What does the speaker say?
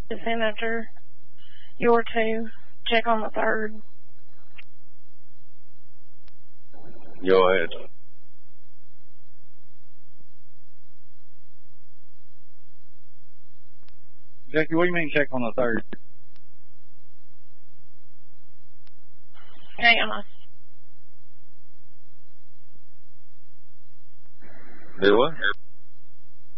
Just in after your two. Check on the third. Go ahead. Jackie, what do you mean check on the third? Hang on. Do what?